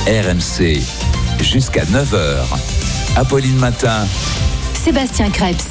RMC, jusqu'à 9h. Apolline Matin. Sébastien Krebs.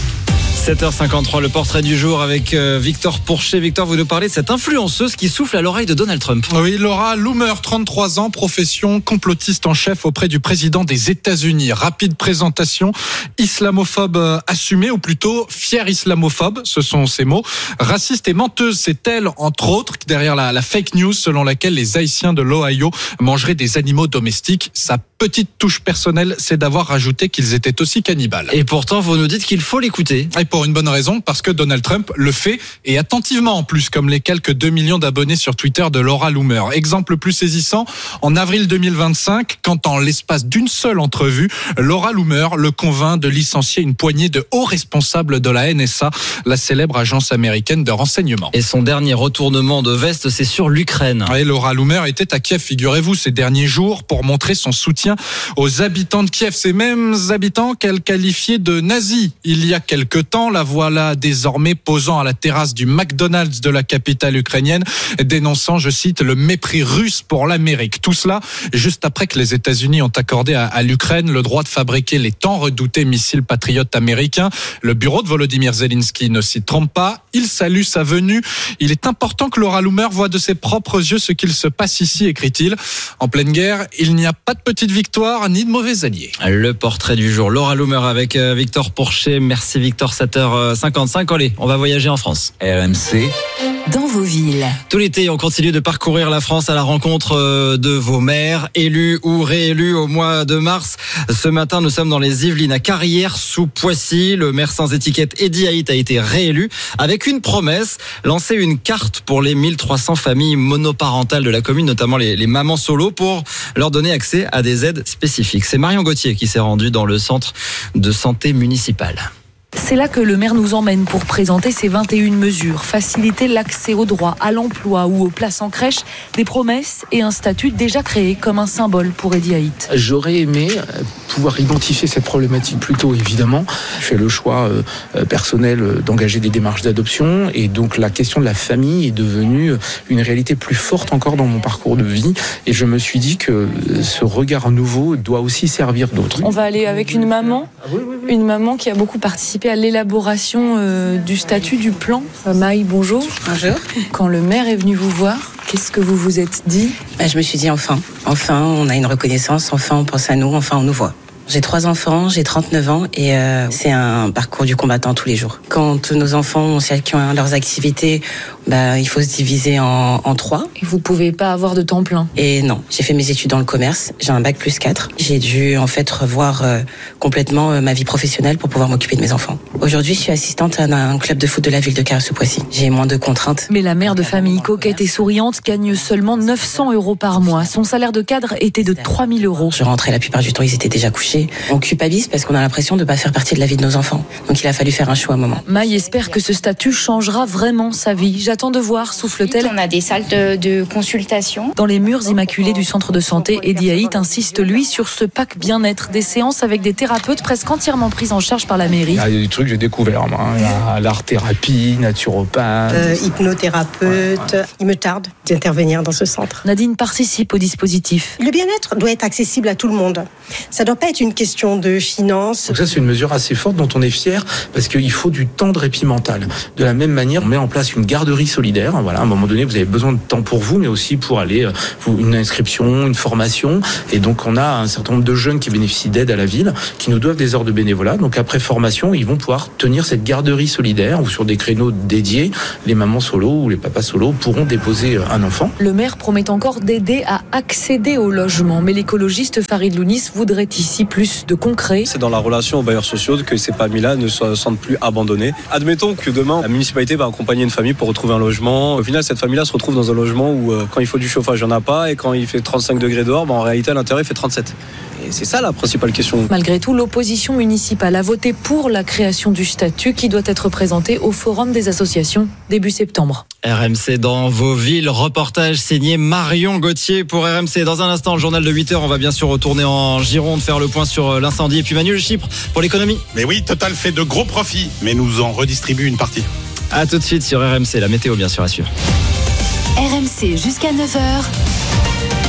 7h53, le portrait du jour avec Victor Pourchet. Victor, vous nous parlez de cette influenceuse qui souffle à l'oreille de Donald Trump. Oui, Laura Loomer, 33 ans, profession complotiste en chef auprès du président des États-Unis. Rapide présentation, islamophobe assumée, ou plutôt fière islamophobe, ce sont ses mots. Raciste et menteuse, c'est elle, entre autres, derrière la fake news selon laquelle les Haïtiens de l'Ohio mangeraient des animaux domestiques. Sa petite touche personnelle, c'est d'avoir rajouté qu'ils étaient aussi cannibales. Et pourtant, vous nous dites qu'il faut l'écouter. Et pour une bonne raison, parce que Donald Trump le fait, et attentivement en plus, comme les quelques 2 millions d'abonnés sur Twitter de Laura Loomer. Exemple le plus saisissant, en avril 2025, quand en l'espace d'une seule entrevue, Laura Loomer le convainc de licencier une poignée de hauts responsables de la NSA, la célèbre agence américaine de renseignement. Et son dernier retournement de veste, c'est sur l'Ukraine. Et Laura Loomer était à Kiev, figurez-vous, ces derniers jours, pour montrer son soutien aux habitants de Kiev, ces mêmes habitants qu'elle qualifiait de nazis il y a quelque temps. La voilà désormais posant à la terrasse du McDonald's de la capitale ukrainienne, dénonçant, je cite, le mépris russe pour l'Amérique. Tout cela juste après que les États-Unis ont accordé à l'Ukraine le droit de fabriquer les tant redoutés missiles patriotes américains. Le bureau de Volodymyr Zelensky ne s'y trompe pas. Il salue sa venue. Il est important que Laura Loomer voie de ses propres yeux ce qu'il se passe ici, écrit-il. En pleine guerre, il n'y a pas de petite victoire ni de mauvais alliés. Le portrait du jour, Laura Loomer avec Victor Pourchet. Merci Victor, 7h55. Allez, on va voyager en France. RMC. Dans vos villes. Tout l'été, on continue de parcourir la France à la rencontre de vos maires, élus ou réélus au mois de mars. Ce matin, nous sommes dans les Yvelines, à Carrières, sous Poissy. Le maire sans étiquette, Eddy Haït, a été réélu avec une promesse, lancer une carte pour les 1300 familles monoparentales de la commune, notamment les mamans solo, pour leur donner accès à des aides spécifiques. C'est Marion Gauthier qui s'est rendue dans le centre de santé municipal. C'est là que le maire nous emmène pour présenter ses 21 mesures. Faciliter l'accès aux droits, à l'emploi ou aux places en crèche, des promesses et un statut déjà créé comme un symbole pour Eddy Haït. J'aurais aimé pouvoir identifier cette problématique plus tôt, évidemment. Je fais le choix personnel d'engager des démarches d'adoption et donc la question de la famille est devenue une réalité plus forte encore dans mon parcours de vie et je me suis dit que ce regard nouveau doit aussi servir d'autres. On va aller avec une maman qui a beaucoup participé à l'élaboration du statut du plan. Maï, bonjour. Bonjour. Quand le maire est venu vous voir, qu'est-ce que vous vous êtes dit ? Je me suis dit enfin on a une reconnaissance, enfin on pense à nous, enfin on nous voit. J'ai 3 enfants, j'ai 39 ans et c'est un parcours du combattant tous les jours. Quand nos enfants ont chacun leurs activités, il faut se diviser en 3. Et vous pouvez pas avoir de temps plein. Et non, j'ai fait mes études dans le commerce, j'ai un bac plus 4. J'ai dû en fait revoir complètement ma vie professionnelle pour pouvoir m'occuper de mes enfants. Aujourd'hui, je suis assistante à un club de foot de la ville de Carrières-sous-Poissy. J'ai moins de contraintes. Mais la mère de famille coquette et souriante gagne seulement 900 € par mois. Son salaire de cadre était de 3 000 €. Je rentrais la plupart du temps, ils étaient déjà couchés. On culpabilise parce qu'on a l'impression de ne pas faire partie de la vie de nos enfants. Donc il a fallu faire un choix à un moment. Maï espère que ce statut changera vraiment sa vie. J'attends de voir, souffle-t-elle. On a des salles de consultation. Dans les murs immaculés du centre de santé, Eddy Haït insiste, lui, sur ce pack bien-être. Des séances avec des thérapeutes presque entièrement prises en charge par la mairie. Il y a des trucs que j'ai découverts, moi. Il y a l'art-thérapie, naturopathe. Hypnothérapeute. Il me tarde d'intervenir dans ce centre. Nadine participe au dispositif. Le bien-être doit être accessible à tout le monde. Ça ne doit pas être une question de finances. Donc ça, c'est une mesure assez forte dont on est fier parce qu'il faut du temps de répit mental. De la même manière, on met en place une garderie solidaire. Voilà, à un moment donné, vous avez besoin de temps pour vous, mais aussi pour aller une inscription, une formation. Et donc, on a un certain nombre de jeunes qui bénéficient d'aide à la ville, qui nous doivent des heures de bénévolat. Donc, après formation, ils vont pouvoir tenir cette garderie solidaire ou sur des créneaux dédiés. Les mamans solo ou les papas solo pourront déposer un enfant. Le maire promet encore d'aider à accéder au logement, mais l'écologiste Farid Lounis voudrait ici plus de concret. C'est dans la relation aux bailleurs sociaux que ces familles-là ne se sentent plus abandonnées. Admettons que demain, la municipalité va accompagner une famille pour retrouver un logement. Au final, cette famille-là se retrouve dans un logement où quand il faut du chauffage, il n'y en a pas. Et quand il fait 35 degrés dehors, en réalité, à l'intérieur, il fait 37. Et c'est ça la principale question. Malgré tout, l'opposition municipale a voté pour la création du statut qui doit être présenté au Forum des associations début septembre. RMC dans vos villes, reportage signé Marion Gauthier pour RMC. Dans un instant, le journal de 8h, on va bien sûr retourner en Gironde, faire le point sur l'incendie. Et puis Manuel Chypre pour l'économie. Mais oui, Total fait de gros profits, mais nous en redistribue une partie. A tout de suite sur RMC, la météo bien sûr à suivre. RMC jusqu'à 9h.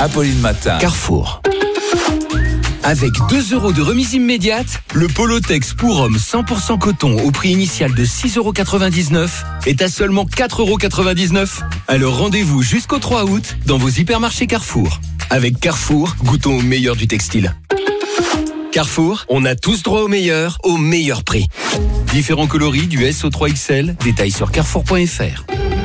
Apolline Matin. Carrefour. Avec 2 € de remise immédiate, le Polotex pour hommes 100% coton au prix initial de 6,99 € est à seulement 4,99 €. Alors rendez-vous jusqu'au 3 août dans vos hypermarchés Carrefour. Avec Carrefour, goûtons au meilleur du textile. Carrefour, on a tous droit au meilleur prix. Différents coloris du S au 3XL, détails sur carrefour.fr.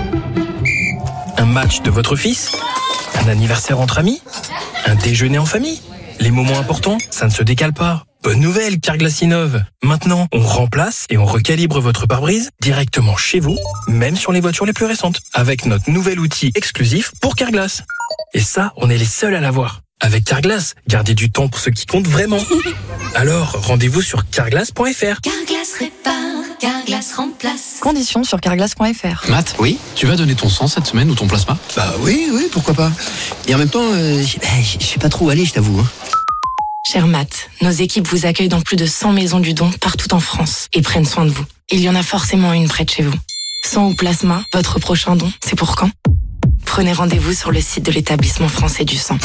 Un match de votre fils ? Un anniversaire entre amis ? Un déjeuner en famille ? Les moments importants, ça ne se décale pas. Bonne nouvelle, Carglass innove. Maintenant, on remplace et on recalibre votre pare-brise directement chez vous, même sur les voitures les plus récentes, avec notre nouvel outil exclusif pour Carglass. Et ça, on est les seuls à l'avoir. Avec Carglass, gardez du temps pour ce qui compte vraiment. Alors, rendez-vous sur carglass.fr. Carglass répare, Carglass remplace. Conditions sur carglass.fr. Matt, oui, tu vas donner ton sang cette semaine ou ton plasma ? Bah oui, pourquoi pas. Et en même temps, je sais pas trop où aller, je t'avoue. Cher Matt, nos équipes vous accueillent dans plus de 100 maisons du don partout en France et prennent soin de vous. Il y en a forcément une près de chez vous. Sang ou plasma, votre prochain don, c'est pour quand ? Prenez rendez-vous sur le site de l'établissement français du sang.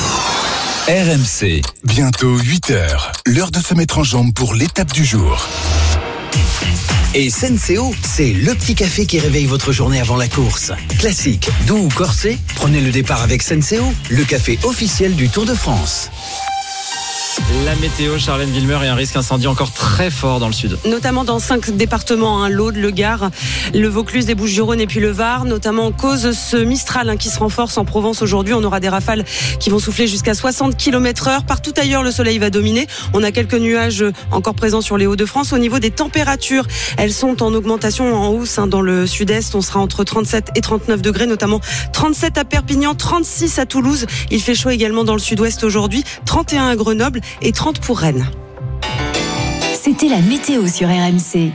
RMC. Bientôt 8h, l'heure de se mettre en jambe pour l'étape du jour. Et Senseo, c'est le petit café qui réveille votre journée avant la course. Classique, doux ou corsé, prenez le départ avec Senseo, le café officiel du Tour de France. La météo, Charlène Villemer, et un risque incendie encore très fort dans le sud. Notamment dans 5 départements, l'Aude, le Gard, le Vaucluse, les Bouches-du-Rhône et puis le Var, notamment en cause ce Mistral qui se renforce en Provence aujourd'hui. On aura des rafales qui vont souffler jusqu'à 60 km/h. Partout ailleurs, le soleil va dominer. On a quelques nuages encore présents sur les Hauts-de-France. Au niveau des températures, elles sont en augmentation, en hausse dans le sud-est. On sera entre 37 et 39 degrés, notamment 37 à Perpignan, 36 à Toulouse. Il fait chaud également dans le sud-ouest aujourd'hui, 31 à Grenoble et 30 pour Rennes. C'était la météo sur RMC.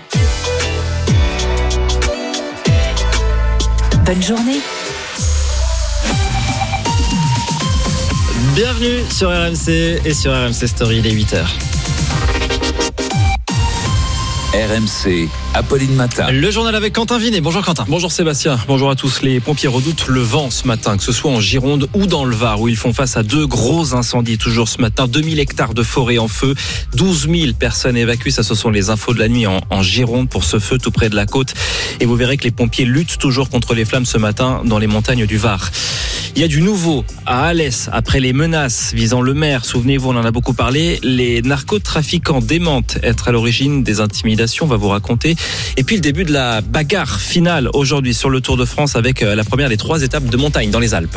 Bonne journée. Bienvenue sur RMC et sur RMC Story, il est 8h. RMC, Apolline Matin. Le journal avec Quentin Vinet. Bonjour Quentin. Bonjour Sébastien, bonjour à tous. Les pompiers redoutent le vent ce matin, que ce soit en Gironde ou dans le Var, où ils font face à 2 gros incendies toujours ce matin. 2000 hectares de forêt en feu, 12 000 personnes évacuées. Ça, ce sont les infos de la nuit en Gironde pour ce feu tout près de la côte. Et vous verrez que les pompiers luttent toujours contre les flammes ce matin dans les montagnes du Var. Il y a du nouveau à Alès après les menaces visant le maire. Souvenez-vous, on en a beaucoup parlé. Les narcotrafiquants démentent être à l'origine des intimidations. On va vous raconter. Et puis le début de la bagarre finale aujourd'hui sur le Tour de France avec la première des 3 étapes de montagne dans les Alpes.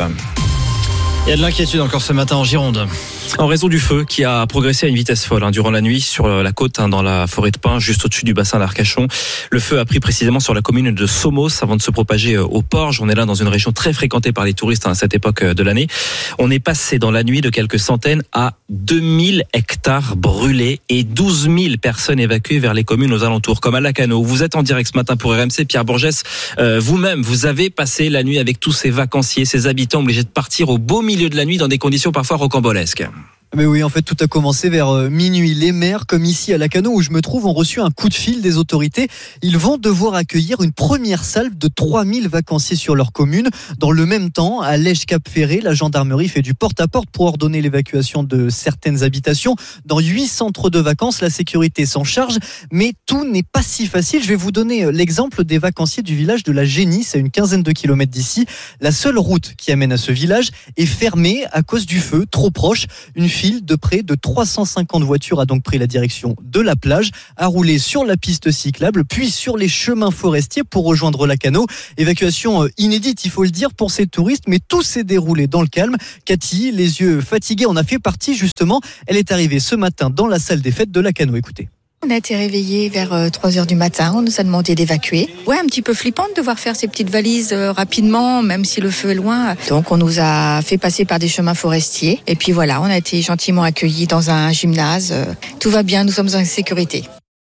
Il y a de l'inquiétude encore ce matin en Gironde. En raison du feu qui a progressé à une vitesse folle durant la nuit sur la côte dans la forêt de pins, juste au-dessus du bassin d'Arcachon. Le feu a pris précisément sur la commune de Somos avant de se propager au Porge. On est là dans une région très fréquentée par les touristes à cette époque de l'année. On est passé dans la nuit de quelques centaines à 2000 hectares brûlés et 12 000 personnes évacuées vers les communes aux alentours, comme à Lacanau. Vous êtes en direct ce matin pour RMC. Pierre Bourgès, vous-même, vous avez passé la nuit avec tous ces vacanciers, ces habitants obligés de partir au beau milieu de la nuit dans des conditions parfois rocambolesques. Mais oui, en fait, tout a commencé vers minuit. Les maires, comme ici à Lacanau où je me trouve, ont reçu un coup de fil des autorités. Ils vont devoir accueillir une première salve de 3000 vacanciers sur leur commune. Dans le même temps, à Lège-Cap-Ferré, la gendarmerie fait du porte-à-porte pour ordonner l'évacuation de certaines habitations. Dans 8 centres de vacances, la sécurité s'en charge, mais tout n'est pas si facile. Je vais vous donner l'exemple des vacanciers du village de la Génisse, à une quinzaine de kilomètres d'ici. La seule route qui amène à ce village est fermée à cause du feu, trop proche. Une file de près de 350 voitures a donc pris la direction de la plage, a roulé sur la piste cyclable, puis sur les chemins forestiers pour rejoindre Lacanau. Évacuation inédite, il faut le dire, pour ces touristes, mais tout s'est déroulé dans le calme. Cathy, les yeux fatigués, en a fait partie justement. Elle est arrivée ce matin dans la salle des fêtes de Lacanau. Écoutez. On a été réveillés vers 3h du matin, on nous a demandé d'évacuer. Ouais, un petit peu flippant de devoir faire ces petites valises rapidement, même si le feu est loin. Donc on nous a fait passer par des chemins forestiers. Et puis voilà, on a été gentiment accueillis dans un gymnase. Tout va bien, nous sommes en sécurité.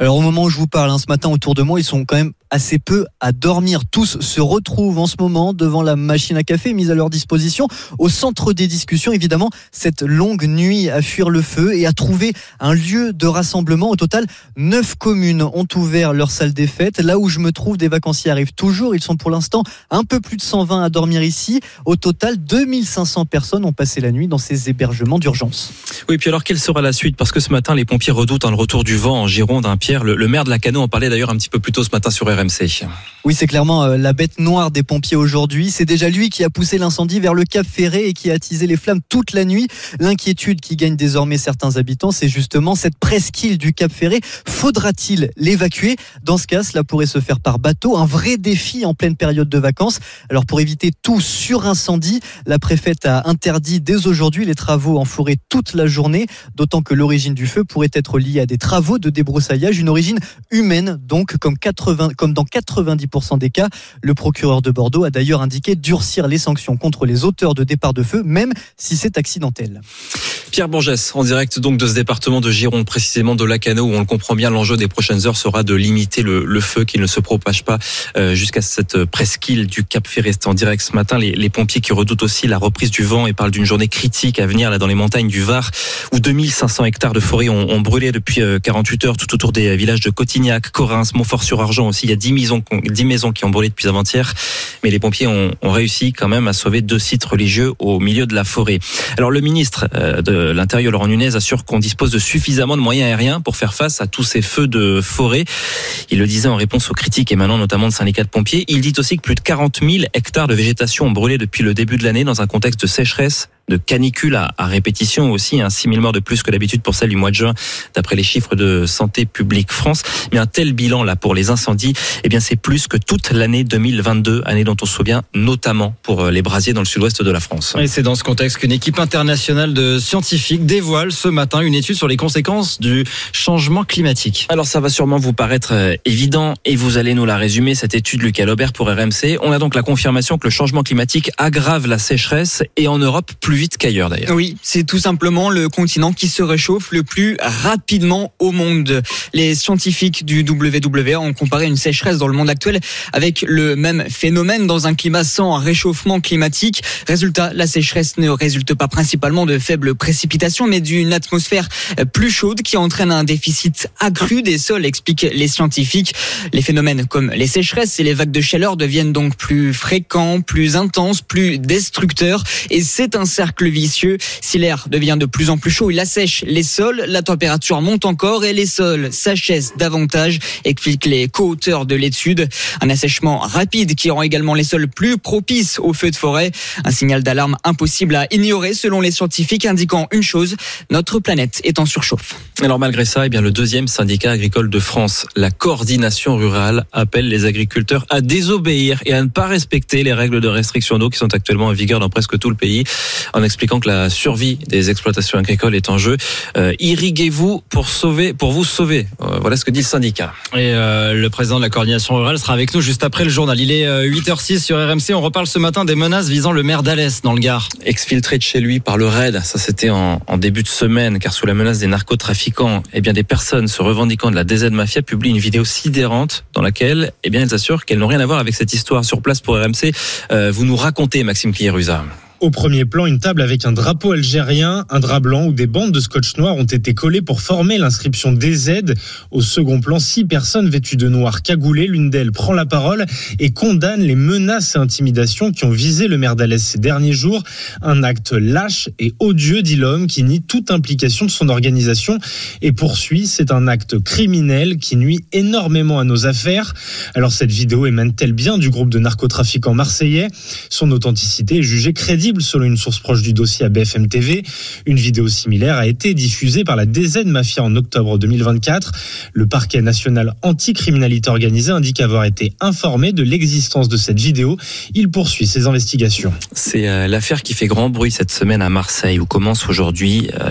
Alors au moment où je vous parle, ce matin autour de moi, ils sont quand même assez peu à dormir. Tous se retrouvent en ce moment devant la machine à café mise à leur disposition. Au centre des discussions, évidemment, cette longue nuit à fuir le feu et à trouver un lieu de rassemblement. Au total, 9 communes ont ouvert leur salle des fêtes. Là où je me trouve, des vacanciers arrivent toujours. Ils sont pour l'instant un peu plus de 120 à dormir ici. Au total, 2500 personnes ont passé la nuit dans ces hébergements d'urgence. Oui, puis alors quelle sera la suite? Parce que ce matin, les pompiers redoutent le retour du vent en Gironde. Pierre, le maire de Lacanau en parlait d'ailleurs un petit peu plus tôt ce matin sur RMC. Oui, c'est clairement la bête noire des pompiers aujourd'hui. C'est déjà lui qui a poussé l'incendie vers le Cap Ferré et qui a attisé les flammes toute la nuit. L'inquiétude qui gagne désormais certains habitants, c'est justement cette presqu'île du Cap Ferré. Faudra-t-il l'évacuer? Dans ce cas, cela pourrait se faire par bateau. Un vrai défi en pleine période de vacances. Alors pour éviter tout sur-incendie, la préfète a interdit dès aujourd'hui les travaux en forêt toute la journée, d'autant que l'origine du feu pourrait être liée à des travaux de débroussaillage, une origine humaine, donc comme dans 90% des cas. Le procureur de Bordeaux a d'ailleurs indiqué durcir les sanctions contre les auteurs de départ de feu, même si c'est accidentel. Pierre Bourgès, en direct donc de ce département de Gironde, précisément de Lacanau, où on le comprend bien, l'enjeu des prochaines heures sera de limiter le feu, qu'il ne se propage pas jusqu'à cette presqu'île du Cap Ferré. En direct ce matin, les pompiers qui redoutent aussi la reprise du vent et parlent d'une journée critique à venir là dans les montagnes du Var, où 2500 hectares de forêt ont brûlé depuis 48 heures tout autour des villages de Cotignac, Corrins, Montfort-sur-Argent aussi. Il y a 10 maisons qui ont brûlé depuis avant-hier, mais les pompiers ont réussi quand même à sauver 2 sites religieux au milieu de la forêt. Alors le ministre de l'Intérieur, Laurent Nunez, assure qu'on dispose de suffisamment de moyens aériens pour faire face à tous ces feux de forêt. Il le disait en réponse aux critiques émanant notamment de syndicats de pompiers. Il dit aussi que plus de 40 000 hectares de végétation ont brûlé depuis le début de l'année dans un contexte de sécheresse, de canicule à répétition aussi, 6 000 morts de plus que d'habitude pour celle du mois de juin, d'après les chiffres de Santé publique France. Mais un tel bilan là pour les incendies, c'est plus que toute l'année 2022, année dont on se souvient notamment pour les brasiers dans le sud-ouest de la France. Et c'est dans ce contexte qu'une équipe internationale de scientifiques dévoile ce matin une étude sur les conséquences du changement climatique. Alors ça va sûrement vous paraître évident et vous allez nous la résumer, cette étude Lucas Laubert pour RMC. On a donc la confirmation que le changement climatique aggrave la sécheresse et en Europe plus vite qu'ailleurs d'ailleurs. Oui, c'est tout simplement le continent qui se réchauffe le plus rapidement au monde. Les scientifiques du WWA ont comparé une sécheresse dans le monde actuel avec le même phénomène dans un climat sans réchauffement climatique. Résultat, la sécheresse ne résulte pas principalement de faibles précipitations, mais d'une atmosphère plus chaude qui entraîne un déficit accru des sols, expliquent les scientifiques. Les phénomènes comme les sécheresses et les vagues de chaleur deviennent donc plus fréquents, plus intenses, plus destructeurs. Et c'est un cercle vicieux. Si l'air devient de plus en plus chaud, il assèche les sols, la température monte encore et les sols s'achèvent davantage, expliquent les co-auteurs de l'étude. Un assèchement rapide qui rend également les sols plus propices aux feux de forêt. Un signal d'alarme impossible à ignorer selon les scientifiques, indiquant une chose, notre planète est en surchauffe. Alors malgré ça, le deuxième syndicat agricole de France, la coordination rurale, appelle les agriculteurs à désobéir et à ne pas respecter les règles de restriction d'eau qui sont actuellement en vigueur dans presque tout le pays, en expliquant que la survie des exploitations agricoles est en jeu. Irriguez-vous pour vous sauver. Voilà ce que dit le syndicat. Et le président de la coordination rurale sera avec nous juste après le journal. Il est 8h06 sur RMC. On reparle ce matin des menaces visant le maire d'Alès dans le Gard. Exfiltré de chez lui par le RAID, ça c'était en début de semaine, car sous la menace des narcotrafiquants, des personnes se revendiquant de la DZ Mafia publient une vidéo sidérante dans laquelle elles assurent qu'elles n'ont rien à voir avec cette histoire. Sur place pour RMC, vous nous racontez, Maxime Cliérusa. Au premier plan, une table avec un drapeau algérien, un drap blanc où des bandes de scotch noir ont été collées pour former l'inscription DZ. Au second plan, 6 personnes vêtues de noir cagoulées. L'une d'elles prend la parole et condamne les menaces et intimidations qui ont visé le maire d'Alès ces derniers jours. Un acte lâche et odieux, dit l'homme, qui nie toute implication de son organisation et poursuit. C'est un acte criminel qui nuit énormément à nos affaires. Alors cette vidéo émane-t-elle bien du groupe de narcotrafiquants marseillais ? Son authenticité est jugée crédible selon une source proche du dossier à BFM TV. Une vidéo similaire a été diffusée par la DZ Mafia en octobre 2024. Le parquet national anti-criminalité organisée indique avoir été informé de l'existence de cette vidéo. Il poursuit ses investigations. C'est l'affaire qui fait grand bruit cette semaine à Marseille, où commence aujourd'hui